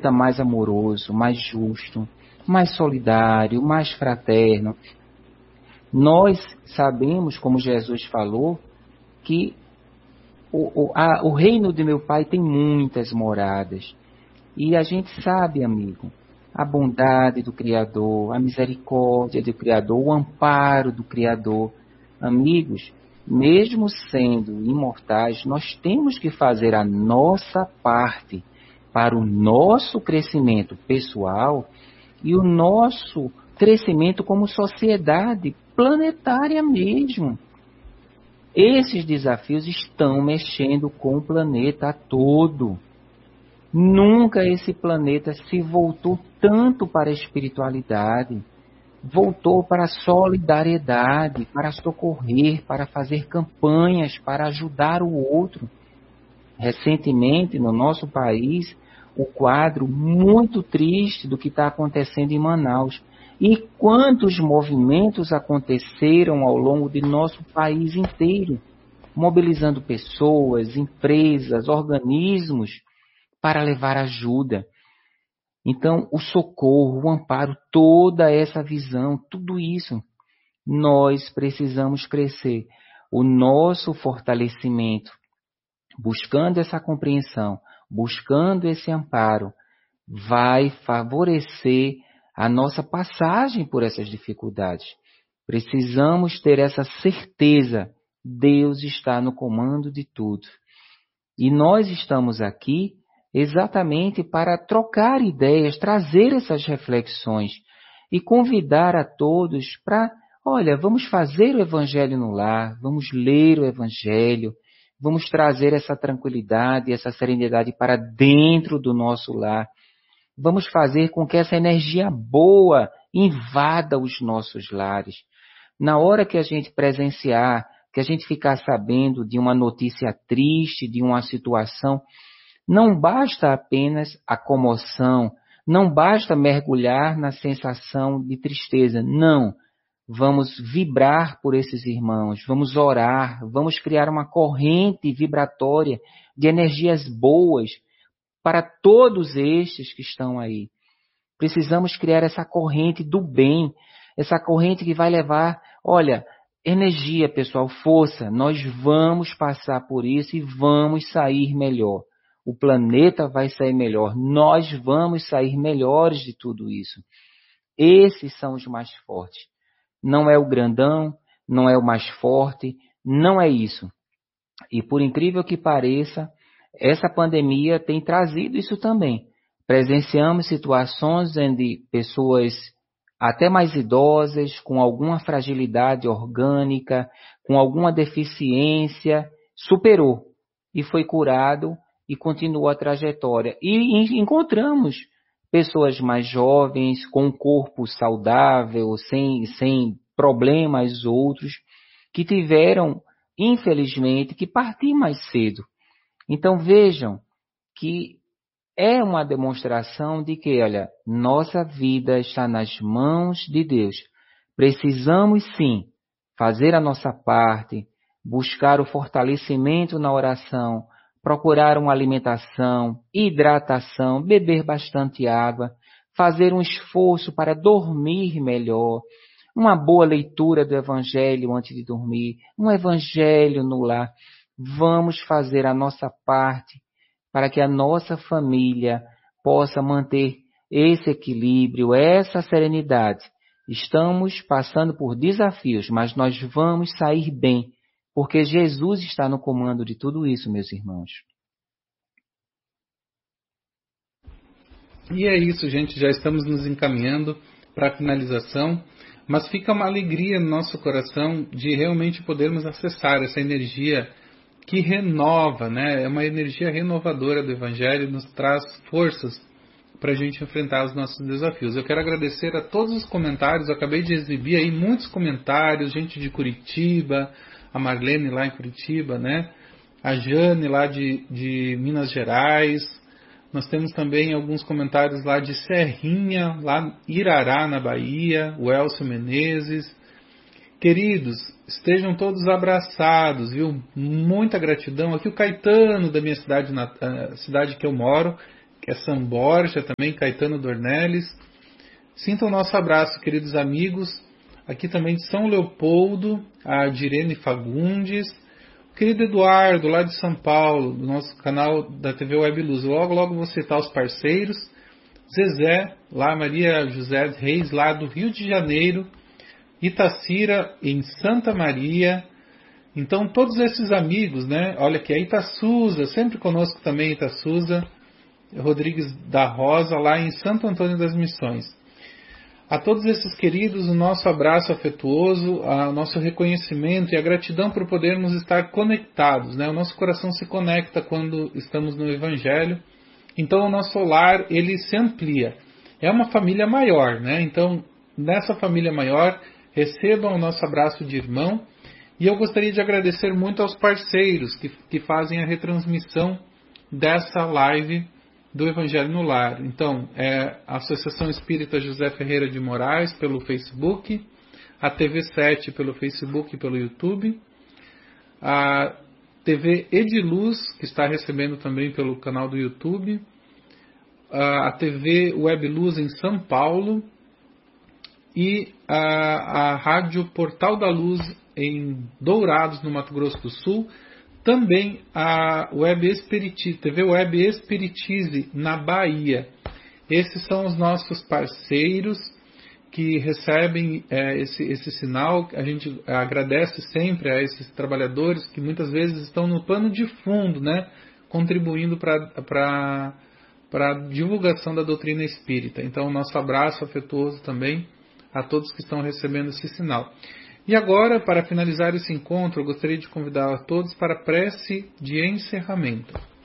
planeta mais amoroso, mais justo, mais solidário, mais fraterno. Nós sabemos, como Jesus falou, que o reino de meu Pai tem muitas moradas. E a gente sabe, amigo, a bondade do Criador, a misericórdia do Criador, o amparo do Criador. Amigos, mesmo sendo imortais, nós temos que fazer a nossa parte para o nosso crescimento pessoal e o nosso crescimento como sociedade planetária mesmo. Esses desafios estão mexendo com o planeta todo. Nunca esse planeta se voltou tanto para a espiritualidade, voltou para a solidariedade, para socorrer, para fazer campanhas, para ajudar o outro. Recentemente, no nosso país, o quadro muito triste do que está acontecendo em Manaus. E quantos movimentos aconteceram ao longo de nosso país inteiro, mobilizando pessoas, empresas, organismos, para levar ajuda. Então, o socorro, o amparo, toda essa visão, tudo isso, nós precisamos crescer. O nosso fortalecimento, buscando essa compreensão, buscando esse amparo, vai favorecer a nossa passagem por essas dificuldades. Precisamos ter essa certeza, Deus está no comando de tudo. E nós estamos aqui exatamente para trocar ideias, trazer essas reflexões e convidar a todos para, olha, vamos fazer o Evangelho no lar, vamos ler o Evangelho, vamos trazer essa tranquilidade, essa serenidade para dentro do nosso lar. Vamos fazer com que essa energia boa invada os nossos lares. Na hora que a gente presenciar, que a gente ficar sabendo de uma notícia triste, de uma situação, não basta apenas a comoção, não basta mergulhar na sensação de tristeza. Não. Vamos vibrar por esses irmãos, vamos orar, vamos criar uma corrente vibratória de energias boas para todos estes que estão aí. Precisamos criar essa corrente do bem, essa corrente que vai levar, olha, energia, pessoal, força. Nós vamos passar por isso e vamos sair melhor. O planeta vai sair melhor. Nós vamos sair melhores de tudo isso. Esses são os mais fortes. Não é o grandão, não é o mais forte, não é isso. E por incrível que pareça, essa pandemia tem trazido isso também. Presenciamos situações onde pessoas até mais idosas, com alguma fragilidade orgânica, com alguma deficiência, superou e foi curado e continuou a trajetória. E encontramos pessoas mais jovens, com um corpo saudável, sem problemas outros, que tiveram, infelizmente, que partir mais cedo. Então vejam que é uma demonstração de que, olha, nossa vida está nas mãos de Deus. Precisamos sim fazer a nossa parte, buscar o fortalecimento na oração, procurar uma alimentação, hidratação, beber bastante água, fazer um esforço para dormir melhor, uma boa leitura do Evangelho antes de dormir, um Evangelho no lar. Vamos fazer a nossa parte para que a nossa família possa manter esse equilíbrio, essa serenidade. Estamos passando por desafios, mas nós vamos sair bem, porque Jesus está no comando de tudo isso, meus irmãos. E é isso, gente. Já estamos nos encaminhando para a finalização, mas fica uma alegria no nosso coração de realmente podermos acessar essa energia que renova, né? É uma energia renovadora do Evangelho, nos traz forças para a gente enfrentar os nossos desafios. Eu quero agradecer a todos os comentários, eu acabei de exibir aí muitos comentários, gente de Curitiba, a Marlene lá em Curitiba, né? A Jane lá de Minas Gerais. Nós temos também alguns comentários lá de Serrinha, lá em Irará, na Bahia, o Elcio Menezes. Queridos, estejam todos abraçados, viu? Muita gratidão. Aqui o Caetano, da minha cidade, cidade que eu moro, que é Sam Borja, também Caetano Dornelles. Sintam o nosso abraço, queridos amigos. Aqui também de São Leopoldo, a Direne Fagundes. O querido Eduardo, lá de São Paulo, do nosso canal da TV Web Luz. Logo, logo vou citar os parceiros. Zezé, lá Maria José Reis, lá do Rio de Janeiro. Itacira, em Santa Maria. Então, todos esses amigos, né? Olha aqui, a Itaçuza, sempre conosco também Itaçuza. Rodrigues da Rosa, lá em Santo Antônio das Missões. A todos esses queridos, o nosso abraço afetuoso, o nosso reconhecimento e a gratidão por podermos estar conectados, né? O nosso coração se conecta quando estamos no Evangelho. Então, o nosso lar, ele se amplia. É uma família maior, né? Então, nessa família maior, recebam o nosso abraço de irmão. E eu gostaria de agradecer muito aos parceiros que fazem a retransmissão dessa live do Evangelho no Lar. Então, a Associação Espírita José Ferreira de Moraes pelo Facebook, a TV7 pelo Facebook e pelo YouTube, a TV Ediluz, que está recebendo também pelo canal do YouTube, a TV Web Luz em São Paulo e a Rádio Portal da Luz em Dourados, no Mato Grosso do Sul. Também a TV Web Espiritize, na Bahia. Esses são os nossos parceiros que recebem esse sinal. A gente agradece sempre a esses trabalhadores que muitas vezes estão no pano de fundo, né, contribuindo para a divulgação da doutrina espírita. Então, nosso abraço afetuoso também a todos que estão recebendo esse sinal. E agora, para finalizar esse encontro, eu gostaria de convidar a todos para a prece de encerramento.